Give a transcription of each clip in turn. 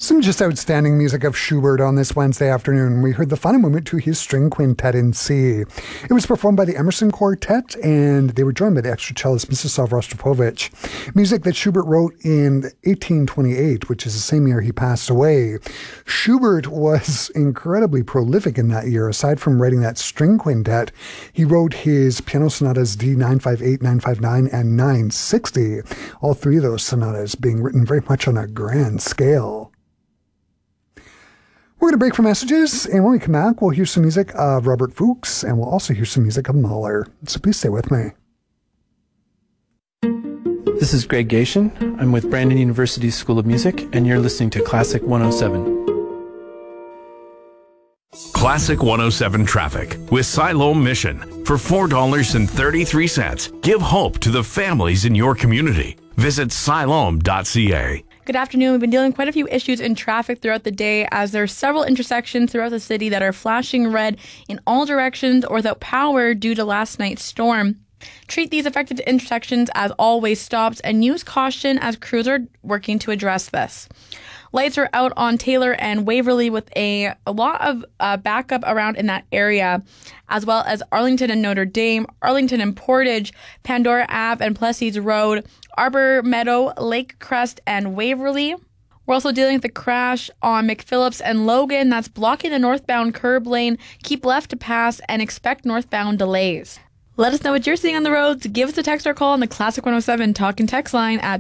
Some just outstanding music of Schubert on this Wednesday afternoon. We heard the final movement to his string quintet in C. It was performed by the Emerson Quartet, and they were joined by the extra cellist Mstislav Rostropovich. Music that Schubert wrote in 1828, which is the same year he passed away. Schubert was incredibly prolific in that year. Aside from writing that string quintet, he wrote his piano sonatas D958, 959, and 960. All three of those sonatas being written very much on a grand scale. We're going to break for messages, and when we come back, we'll hear some music of Robert Fuchs, and we'll also hear some music of Mahler. So please stay with me. This is Greg Gation. I'm with Brandon University School of Music, and you're listening to Classic 107. Classic 107 Traffic with Siloam Mission. For $4.33, give hope to the families in your community. Visit siloam.ca. Good afternoon. We've been dealing with quite a few issues in traffic throughout the day as there are several intersections throughout the city that are flashing red in all directions or without power due to last night's storm. Treat these affected intersections as always stops and use caution as crews are working to address this. Lights are out on Taylor and Waverly with a lot of backup around in that area, as well as Arlington and Notre Dame, Arlington and Portage, Pandora Ave and Plessis Road, Arbor Meadow, Lake Crest, and Waverly. We're also dealing with a crash on McPhillips and Logan that's blocking the northbound curb lane. Keep left to pass and expect northbound delays. Let us know what you're seeing on the roads. Give us a text or call on the Classic 107 Talk and Text line at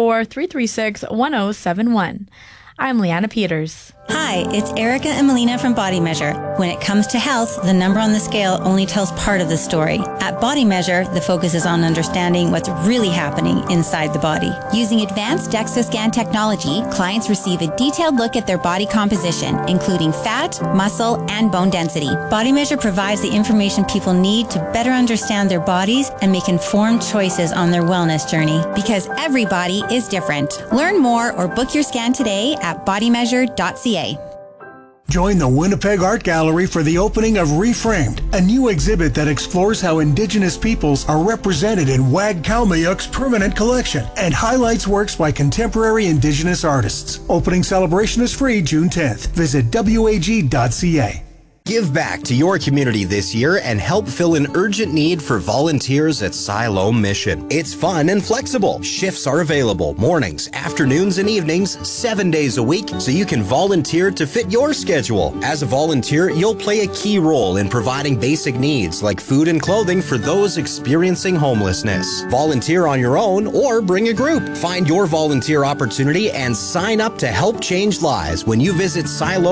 204-336-1071. I'm Leanna Peters. Hi, it's Erica and Melina from Body Measure. When it comes to health, the number on the scale only tells part of the story. At Body Measure, the focus is on understanding what's really happening inside the body. Using advanced DEXA scan technology, clients receive a detailed look at their body composition, including fat, muscle, and bone density. Body Measure provides the information people need to better understand their bodies and make informed choices on their wellness journey. Because every body is different. Learn more or book your scan today at bodymeasure.ca. Join the Winnipeg Art Gallery for the opening of Reframed, a new exhibit that explores how Indigenous peoples are represented in Wag Kalmayuk's permanent collection and highlights works by contemporary Indigenous artists. Opening celebration is free June 10th. Visit wag.ca. Give back to your community this year and help fill an urgent need for volunteers at Siloam Mission. It's fun and flexible. Shifts are available mornings, afternoons, and evenings, 7 days a week, so you can volunteer to fit your schedule. As a volunteer, you'll play a key role in providing basic needs like food and clothing for those experiencing homelessness. Volunteer on your own or bring a group. Find your volunteer opportunity and sign up to help change lives when you visit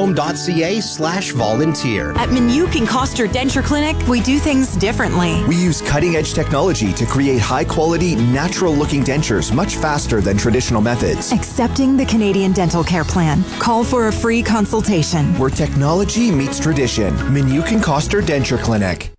siloam.ca/volunteer. At Minuk and Koster Denture Clinic, we do things differently. We use cutting-edge technology to create high-quality, natural-looking dentures much faster than traditional methods. Accepting the Canadian Dental Care Plan. Call for a free consultation. Where technology meets tradition. Minuk and Koster Denture Clinic.